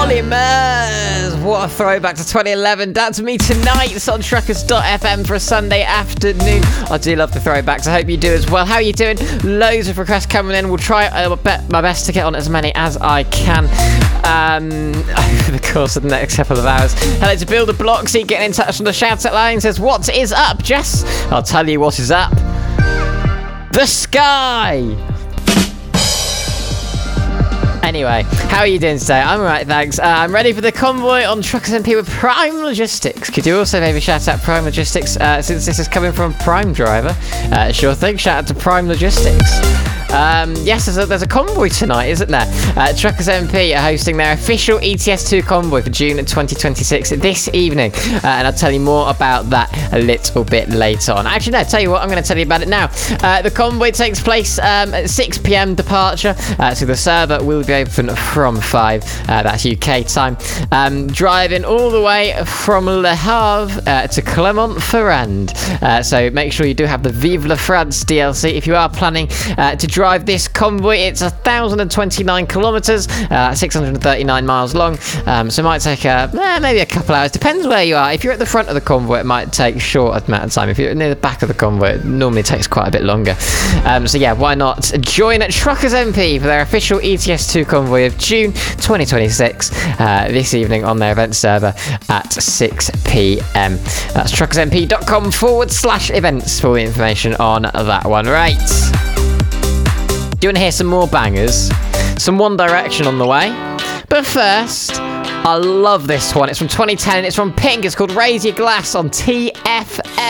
Ollie Murs, what a throwback to 2011. That's me tonight. It's on Truckers.fm for a Sunday afternoon. I do love the throwbacks. I hope you do as well. How are you doing? Loads of requests coming in. We'll try my best to get on as many as I can over the course of the next couple of hours. Hello to Builder Blocksy, getting in touch on the shout out line. Says, what is up, Jess? I'll tell you what is up. The sky. Anyway, how are you doing today? I'm alright, thanks. I'm ready for the convoy on Truckers MP with Prime Logistics. Could you also maybe shout out Prime Logistics since this is coming from Prime Driver? Sure thing, shout out to Prime Logistics. Yes, there's a convoy tonight, isn't there? Truckers MP are hosting their official ETS2 convoy for June 2026 this evening, and I'll tell you more about that a little bit later on. Actually, no, tell you what, I'm going to tell you about it now. The convoy takes place at 6 p.m. departure, so the server will be open from 5, that's UK time. Driving all the way from Le Havre to Clermont-Ferrand. So make sure you do have the Vive la France DLC if you are planning to drive this convoy. It's 1,029 kilometers, 639 miles long, so it might take maybe a couple hours, depends where you are. If you're at the front of the convoy, it might take a short amount of time. If you're near the back of the convoy, it normally takes quite a bit longer. So yeah, why not join Truckers MP for their official ETS2 convoy of June 2026 this evening on their event server at 6 p.m. That's truckersmp.com/events for the information on that one. Right, do you want to hear some more bangers? Some One Direction on the way. But first, I love this one. It's from 2010. It's from Pink. It's called Raise Your Glass on TFM.